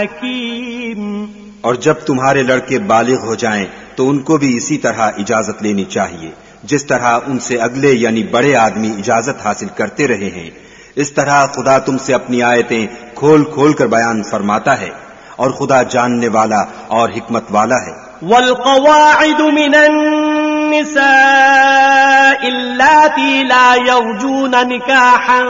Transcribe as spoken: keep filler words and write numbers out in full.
और जब तुम्हारे लड़के बालिग हो जाएं तो उनको भी इसी तरह इजाजत लेनी चाहिए जिस तरह उनसे अगले यानी बड़े आदमी इजाजत हासिल करते रहे हैं। इस तरह खुदा तुमसे अपनी आयतें खोल खोल कर बयान फरमाता है और खुदा जानने वाला और हिकमत वाला है। वल्क़वाइदु मिनन निसाइ अल्लाती ला यर्जून निकाहन